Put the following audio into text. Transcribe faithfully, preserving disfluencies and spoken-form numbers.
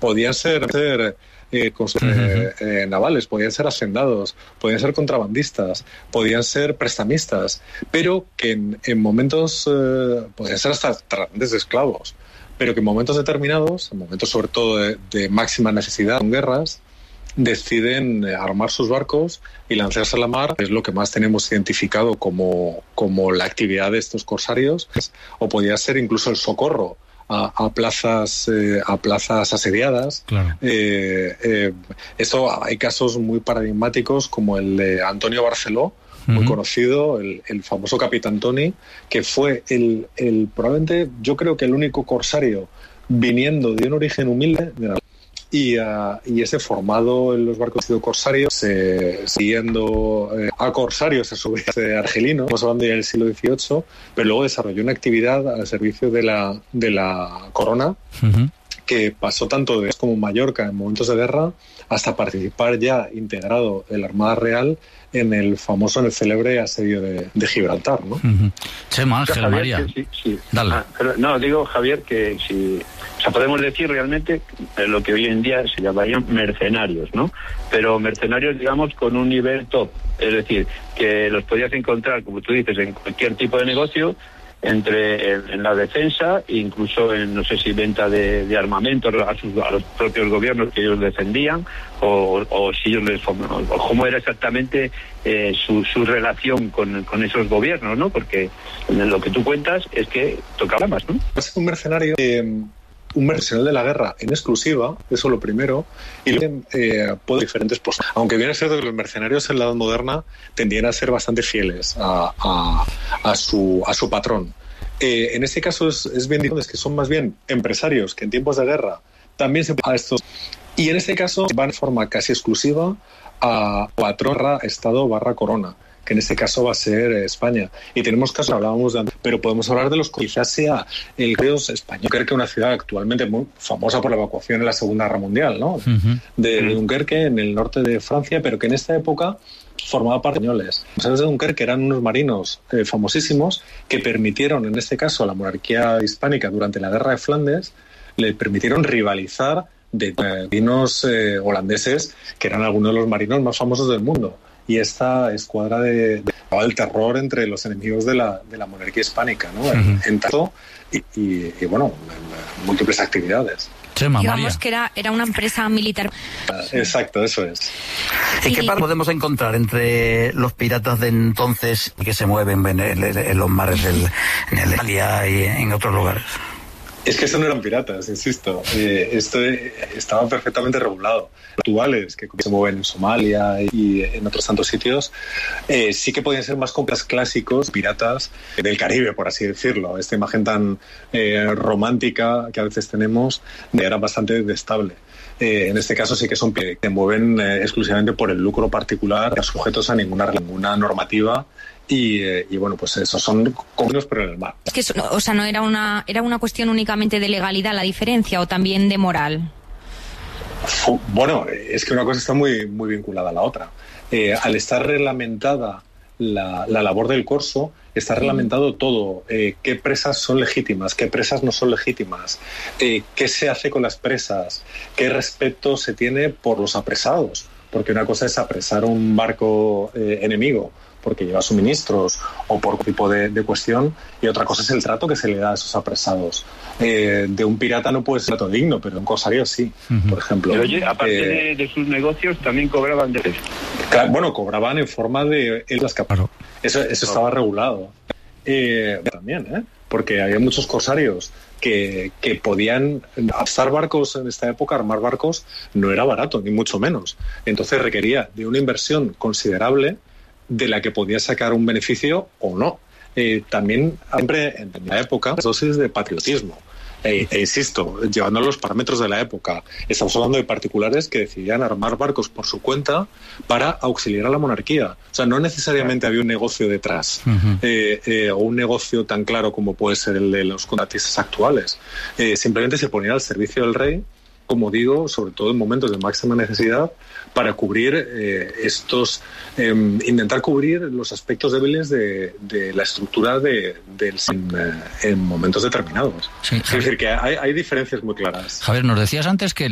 podían ser, ser eh, eh, eh, navales, podían ser hacendados, podían ser contrabandistas, podían ser prestamistas, pero que en, en momentos eh, podían ser hasta tratantes de esclavos, pero que en momentos determinados, en momentos sobre todo de, de máxima necesidad, en guerras, deciden armar sus barcos y lanzarse a la mar. Es lo que más tenemos identificado como, como la actividad de estos corsarios, o podía ser incluso el socorro a, a plazas eh, a plazas asediadas. Claro. Eh, eh, esto hay casos muy paradigmáticos como el de Antonio Barceló, muy uh-huh. conocido, el, el famoso Capitán Tony, que fue el, el probablemente, yo creo que el único corsario viniendo de un origen humilde de la Y, uh, y ese formado en los barcos de corsarios, eh, siguiendo eh, a corsarios a su vez de argelino, estamos hablando ya del siglo dieciocho, pero luego desarrolló una actividad al servicio de la, de la corona, uh-huh. que pasó tanto de como Mallorca en momentos de guerra hasta participar ya integrado en la Armada Real en el famoso, en el célebre asedio de, de Gibraltar, ¿no? Uh-huh. Chema, Ángel, Javier, María. Sí, sí. Dale. Ah, pero, no, digo, Javier, que si... O sea, podemos decir realmente lo que hoy en día se llamarían mercenarios, ¿no? Pero mercenarios, digamos, con un nivel top. Es decir, que los podías encontrar, como tú dices, en cualquier tipo de negocio, entre en, en la defensa, incluso en, no sé si venta de, de armamento a, sus, a los propios gobiernos que ellos defendían, o, o si ellos les, o cómo era exactamente eh, su, su relación con, con esos gobiernos, ¿no? Porque en lo que tú cuentas es que tocaba más, ¿no? Es un mercenario... Eh... un mercenario de la guerra en exclusiva, eso lo primero, y luego eh, puede diferentes postos. Aunque bien es cierto que los mercenarios en la edad moderna tendían a ser bastante fieles a, a, a, su, a su patrón. Eh, en este caso es, es bien diferente, es que son más bien empresarios que en tiempos de guerra también se a estos. Y en este caso van de forma casi exclusiva a patrón barra Estado barra Corona, que en este caso va a ser España. Y tenemos casos, hablábamos de antes, pero podemos hablar de los que quizás sea el Ríos español. Dunkerque, una ciudad actualmente muy famosa por la evacuación en la Segunda Guerra Mundial, ¿no? Uh-huh. De, de Dunkerque, en el norte de Francia, pero que en esta época formaba parte de españoles. Los españoles de Dunkerque eran unos marinos eh, famosísimos que permitieron, en este caso, a la monarquía hispánica durante la Guerra de Flandes, le permitieron rivalizar de marinos eh, holandeses, que eran algunos de los marinos más famosos del mundo. Y esta escuadra de, de el terror entre los enemigos de la, de la monarquía hispánica, ¿no? Uh-huh. En, en tanto, y, y, y bueno, en, en múltiples actividades. Chema, Digamos María. que era, era una empresa militar. Exacto, eso es. ¿Y sí. qué par podemos encontrar entre los piratas de entonces que se mueven en, en, en los mares del en el Italia y en otros lugares? Es que estos no eran piratas, insisto. Eh, esto estaba perfectamente regulado. Actuales, que se mueven en Somalia y en otros tantos sitios, eh, sí que podían ser más compras clásicos, piratas del Caribe, por así decirlo. Esta imagen tan eh, romántica que a veces tenemos era bastante estable. Eh, en este caso sí que son que se mueven eh, exclusivamente por el lucro particular, no sujetos a ninguna, ninguna normativa. Y, eh, y bueno, pues eso, son comunes pero en el mar. Es que, eso, o sea, no era una, era una cuestión únicamente de legalidad la diferencia, o también de moral. Bueno, es que una cosa está muy, muy vinculada a la otra. Eh, al estar reglamentada la, la labor del corso, está reglamentado todo. Eh, qué presas son legítimas, qué presas no son legítimas, eh, qué se hace con las presas, qué respeto se tiene por los apresados. Porque una cosa es apresar un barco eh, enemigo porque lleva suministros o por tipo de, de cuestión, y otra cosa es el trato que se le da a esos apresados. Eh, de un pirata no puede ser trato digno, pero de un corsario sí, uh-huh. por ejemplo. Pero oye, aparte eh, de, de sus negocios, también cobraban de eso. Claro, bueno, cobraban en forma de las capas. Eso, eso estaba regulado. Eh, también, ¿eh? Porque había muchos corsarios que, que podían alzar barcos en esta época, armar barcos, no era barato, ni mucho menos. Entonces requería de una inversión considerable de la que podía sacar un beneficio o no. Eh, también, siempre en la época, dosis de patriotismo. E, e insisto, llevando los parámetros de la época, estamos hablando de particulares que decidían armar barcos por su cuenta para auxiliar a la monarquía. O sea, no necesariamente había un negocio detrás, uh-huh. eh, eh, o un negocio tan claro como puede ser el de los contratistas actuales. Eh, simplemente se ponían al servicio del rey, como digo, sobre todo en momentos de máxima necesidad, para cubrir eh, estos, eh, intentar cubrir los aspectos débiles de, de la estructura de, de en, en momentos determinados. Sí, es decir, que hay, hay diferencias muy claras. Javier, nos decías antes que